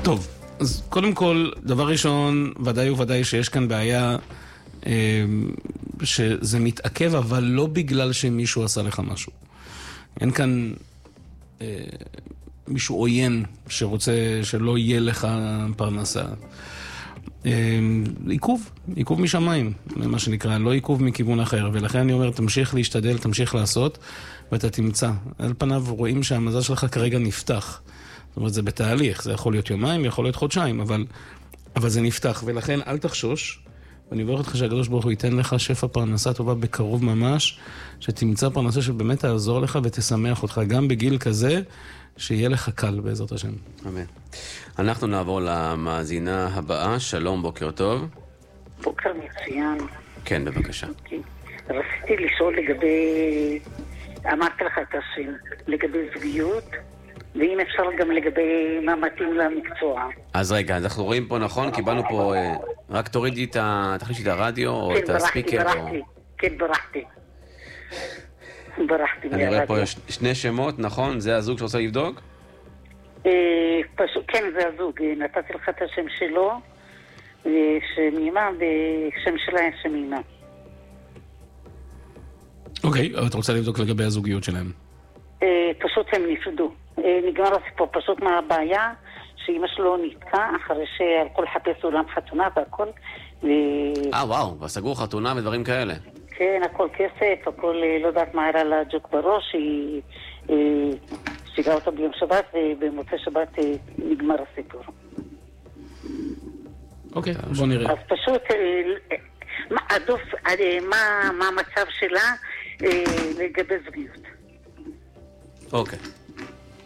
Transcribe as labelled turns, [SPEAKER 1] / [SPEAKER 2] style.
[SPEAKER 1] טוב, אז קודם כל, דבר ראשון, ודאי וודאי שיש כאן בעיה שזה מתעכב, אבל לא בגלל שמישהו עשה לך משהו. אין כאן מישהו עוין שרוצה שלא יהיה לך פרנסה. עיכוב משמיים, מה שנקרא, לא עיכוב מכיוון אחר, ולכן אני אומר, תמשיך להשתדל, תמשיך לעשות, ואתה תמצא. על פניו רואים שהמזל שלך כרגע נפתח. זאת אומרת, זה בתהליך, זה יכול להיות יומיים, יכול להיות חודשיים, אבל זה נפתח, ולכן אל תחשוש, ואני מברך אותך שהקדוש ברוך הוא ייתן לך שפע פרנסה טובה בקרוב ממש, שתמצא פרנסה שבאמת תעזור לך ותשמח אותך, גם בגיל כזה, שיהיה לך קל בעזרת השם.
[SPEAKER 2] אמן. אנחנו נעבור למאזינה הבאה. שלום, בוקר טוב.
[SPEAKER 3] בוקר מצוין.
[SPEAKER 2] כן, בבקשה.
[SPEAKER 3] רציתי לשאול לגבי, אמרתי לך את השם, לגבי זוגיות, ואם אפשר גם לגבי מה מתאים למקצוע.
[SPEAKER 2] אז רגע, אנחנו רואים פה נכון, קיבלנו פה, רק תורידי תחלישי את הרדיו או את הספיקר.
[SPEAKER 3] כן, ברחתי.
[SPEAKER 2] אני רואה פה שני שמות, נכון? זה הזוג שרוצה לבדוק?
[SPEAKER 3] כן, זה הזוג. נתתי לך את השם שלו, שם אימא, ושם שלה שם אימא.
[SPEAKER 1] אוקיי, אבל אתה רוצה לבדוק לגבי הזוגיות שלהם?
[SPEAKER 3] פשוט הם נפרדו. נגמר הסיפור, פשוט מה הבעיה? שאמא שלו נתקע אחרי שהלכו לחפש אולם חתונה והכל.
[SPEAKER 2] וואו, וסגרו חתונה ודברים כאלה.
[SPEAKER 3] כן, הכל כסף, הכל לא יודעת מה היה לה ג'וק בראש, היא שיגעה אותה ביום שבת, ובמוצא שבת נגמר הסיפור.
[SPEAKER 1] אוקיי, בוא נראה.
[SPEAKER 3] אז פשוט, עדוף, מה המצב שלה לגבי זוגיות?
[SPEAKER 2] אוקיי.